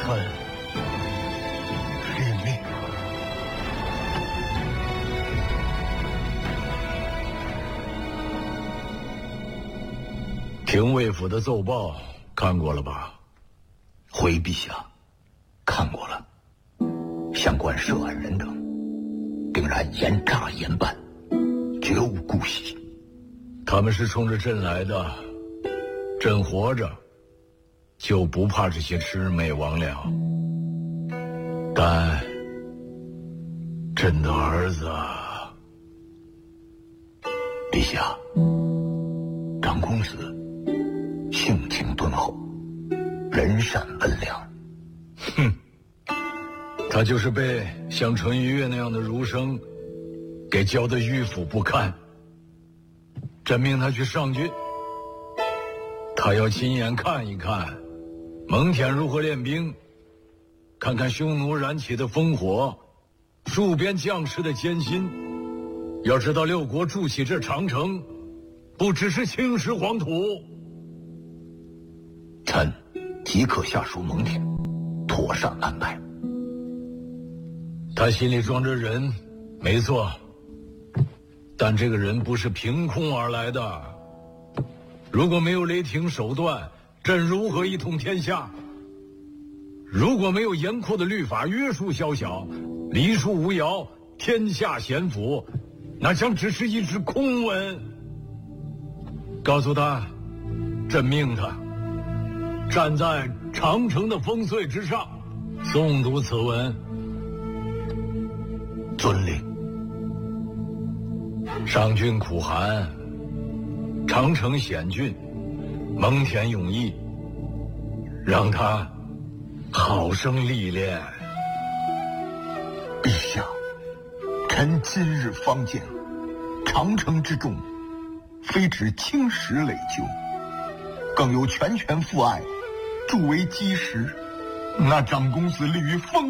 臣领命。 廷尉府的奏报看过了吧？ 回陛下，看过了。相关涉案人等定然严诈严办，绝无姑息。 他们是冲着朕来的，朕活着就不怕这些魑魅魍魉。但朕的儿子， 陛下，长公子性情敦厚，人善温良。 哼，他就是被像淳于越那样的儒生给教得迂腐不堪。朕命他去上军，他要亲眼看一看蒙恬如何练兵，看看匈奴燃起的烽火，戍边将士的艰辛。要知道六国筑起这长城，不只是青石黄土。 臣即刻下书蒙恬，妥善安排。 他心里装着人，没错，但这个人不是凭空而来的。如果没有雷霆手段，朕如何一统天下？如果没有严酷的律法约束宵小，黎庶无尧，天下咸服，那将只是一纸空文。告诉他，朕命他站在长城的烽燧之上，诵读此文。 遵令。 上郡苦寒，长城险峻，蒙恬勇毅，让他好生历练。 陛下，臣今日方见，长城之重，非指青石累就，更有拳拳父爱，助为基石。那长公子立于风